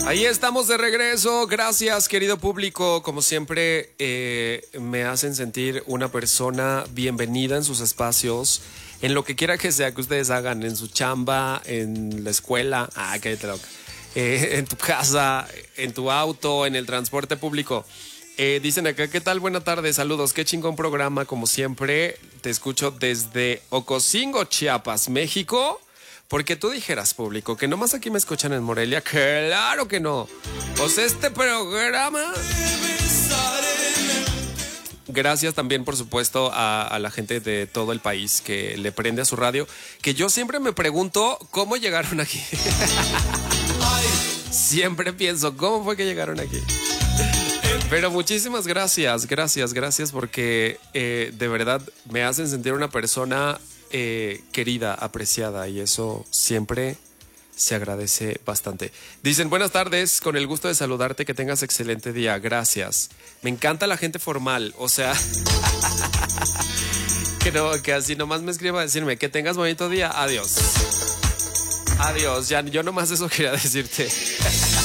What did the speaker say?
Ahí estamos de regreso. Gracias, querido público. Como siempre, me hacen sentir una persona bienvenida en sus espacios, en lo que quiera que sea que ustedes hagan, en su chamba, en la escuela, cállate loca, en tu casa, en tu auto, en el transporte público. Dicen acá, ¿qué tal? Buena tarde, saludos. Qué chingón programa, como siempre. Te escucho desde Ocosingo, Chiapas, México. Porque tú dijeras, público, que nomás aquí me escuchan en Morelia. ¡Claro que no! Pues este programa... Gracias también, por supuesto, a la gente de todo el país que le prende a su radio. Que yo siempre me pregunto, ¿cómo llegaron aquí? Siempre pienso, ¿cómo fue que llegaron aquí? Pero muchísimas gracias, gracias, porque de verdad me hacen sentir una persona... querida, apreciada, y eso siempre se agradece bastante. Dicen, buenas tardes, con el gusto de saludarte, que tengas excelente día, gracias. Me encanta la gente formal, o sea, que así nomás me escriba a decirme que tengas bonito día, adiós. Adiós, ya yo nomás eso quería decirte.